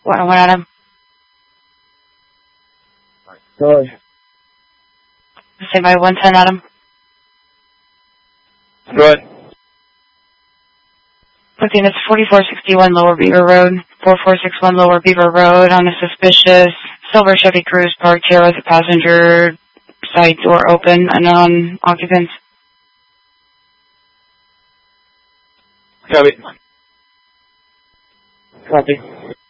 101 Adam. Go ahead. Say by 110 Adam. Go ahead. Looking at 4461 Lower Beaver Road, 4461 Lower Beaver Road on a suspicious silver Chevy Cruze parked here with a passenger side door open, unknown occupants. Copy. Copy.